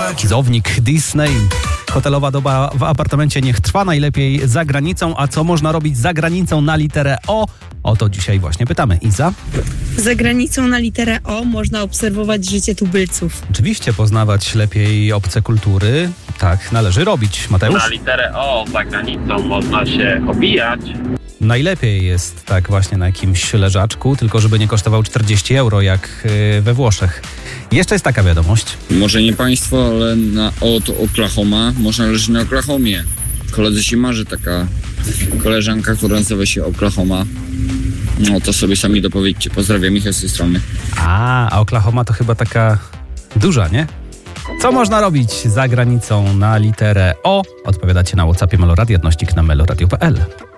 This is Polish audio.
Kizownik Disney. Hotelowa doba w apartamencie niech trwa, najlepiej za granicą. A co można robić za granicą na literę O? O to dzisiaj właśnie pytamy. Iza? Za granicą na literę O można obserwować życie tubylców. Oczywiście poznawać lepiej obce kultury. Tak należy robić. Mateusz? Na literę O za granicą można się obijać. Najlepiej jest tak właśnie na jakimś leżaczku, tylko żeby nie kosztował 40 euro jak we Włoszech. Jeszcze jest taka wiadomość. Może nie państwo, ale to Oklahoma. Można leżeć na Oklahomie. Koledzy się marzy taka koleżanka, która nazywa się Oklahoma. No to sobie sami dopowiedzcie. Pozdrawiam, Michał z tej strony. A Oklahoma to chyba taka duża, nie? Co można robić za granicą na literę O? Odpowiadacie na WhatsAppie Meloradio, odnośnik na meloradio.pl.